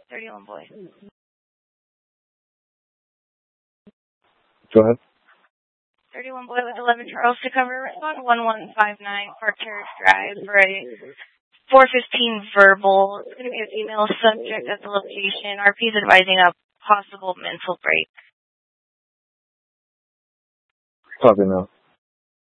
31 boy. Go ahead. 31 boy with 11 Charles to cover. Respond 1159 Park Terrace Drive for a 415 verbal. It's going to be a female subject at the location. RP is advising a possible mental break. Copy now.